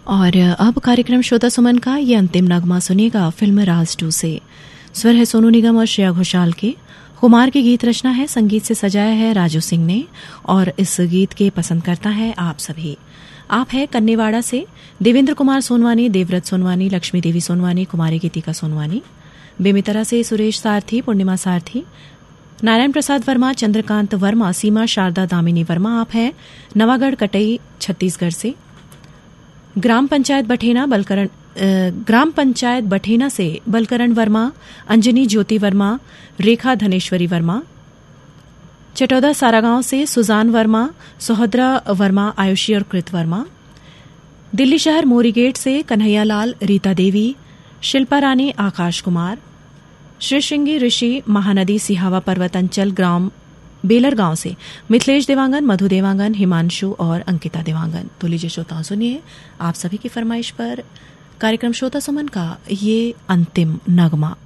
और अब कार्यक्रम श्रोता सुमन का ये अंतिम नगमा सुनिएगा फिल्म राज 2 से। स्वर है सोनू निगम और श्रेया घोषाल के। कुमार की गीत रचना है, संगीत से सजाया है राजू सिंह ने, और इस गीत के पसंद करता है आप सभी। आप है कन्नेवाड़ा से देवेंद्र कुमार सोनवानी, देवव्रत सोनवानी, लक्ष्मी देवी सोनवानी, कुमारी गीतिका सोनवानी। बेमितरा से सुरेश सारथी, पूर्णिमा सारथी, नारायण प्रसाद वर्मा, चंद्रकांत वर्मा, सीमा शारदा दामिनी वर्मा। आप है नवागढ़ कटई छत्तीसगढ़ से। ग्राम पंचायत बठेना से बलकरण वर्मा, अंजनी ज्योति वर्मा, रेखा धनेश्वरी वर्मा। चटौदा सारागांव से सुजान वर्मा, सोहद्रा वर्मा, आयुषी और कृत वर्मा। दिल्ली शहर मोरी गेट से कन्हैयालाल, रीता देवी, शिल्पा रानी, आकाश कुमार। श्री श्रृंगी ऋषि, महानदी सिहावा पर्वत अंचल ग्राम बेलरगांव से मिथिलेश देवांगन, मधु देवांगन, हिमांशु और अंकिता देवांगन। तो लीजिए श्रोताओं, सुनिए आप सभी की फरमाइश पर कार्यक्रम श्रोता सुमन का ये अंतिम नगमा।